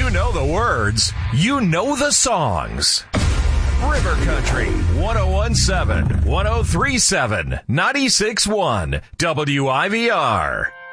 You know the words. You know the songs. River Country, 1017, 1037, 96.1, WIVR.